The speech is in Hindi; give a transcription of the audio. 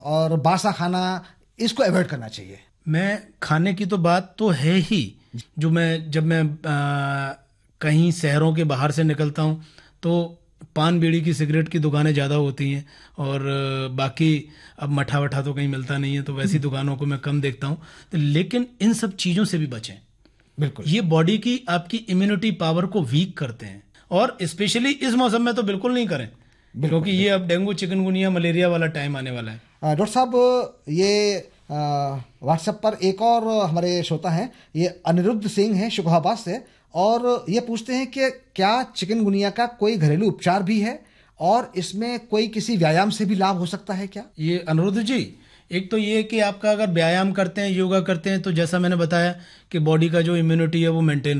और बासा खाना, इसको अवॉइड करना चाहिए? मैं खाने की तो बात तो है ही। जब मैं कहीं शहरों के बाहर से निकलता हूँ तो पान बीड़ी की सिगरेट की दुकानें ज़्यादा होती हैं, और बाकी अब मठा वठा तो कहीं मिलता नहीं है, तो वैसी दुकानों को मैं कम देखता हूँ। लेकिन इन सब चीज़ों से भी बचें। बिल्कुल। ये बॉडी की, आपकी इम्यूनिटी पावर को वीक करते हैं, और स्पेशली इस मौसम में तो बिल्कुल नहीं करें, बिल्कुल क्योंकि ये बिल्कुल। अब डेंगू चिकनगुनिया मलेरिया वाला टाइम आने वाला है। डॉक्टर साहब, ये व्हाट्सएप पर एक और हमारे श्रोता हैं, ये अनिरुद्ध सिंह हैं शुभाबाद से, और ये पूछते हैं कि क्या चिकनगुनिया का कोई घरेलू उपचार भी है, और इसमें कोई किसी व्यायाम से भी लाभ हो सकता है क्या? ये अनुरुद्ध जी, एक तो ये कि आपका अगर व्यायाम करते हैं, योगा करते हैं, तो जैसा मैंने बताया कि बॉडी का जो इम्यूनिटी है वो मेंटेन